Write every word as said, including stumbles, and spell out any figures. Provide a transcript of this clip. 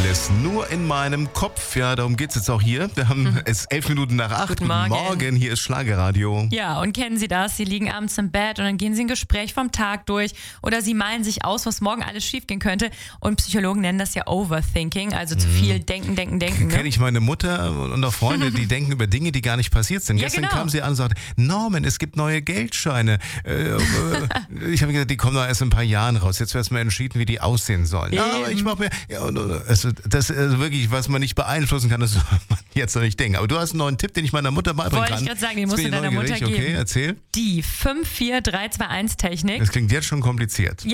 ist nur in meinem Kopf. Ja, darum geht es jetzt auch hier. Wir haben mhm. es elf Minuten nach acht. Guten Morgen. Morgen. Hier ist Schlagerradio. Ja, und kennen Sie das? Sie liegen abends im Bett und dann gehen Sie ein Gespräch vom Tag durch oder Sie malen sich aus, was morgen alles schiefgehen könnte. Und Psychologen nennen das ja Overthinking, also zu viel denken, denken, denken. Ne? Kenne ich meine Mutter und auch Freunde, die denken über Dinge, die gar nicht passiert sind. Ja, Gestern genau. kam sie an und sagte, Norman, es gibt neue Geldscheine. Äh, äh, ich habe gesagt, die kommen doch erst in ein paar Jahren raus. Jetzt wird erstmal entschieden, wie die aussehen sollen. Ja, aber ich mache mir, ja, also, das ist wirklich, was man nicht beeinflussen kann, das soll man jetzt noch nicht denken. Aber du hast einen neuen Tipp, den ich meiner Mutter beibringen Wollte kann. ich gerade sagen, den musst du deiner Mutter geben. Okay, erzähl. Die fünf vier drei zwei eins Technik. Das klingt jetzt schon kompliziert.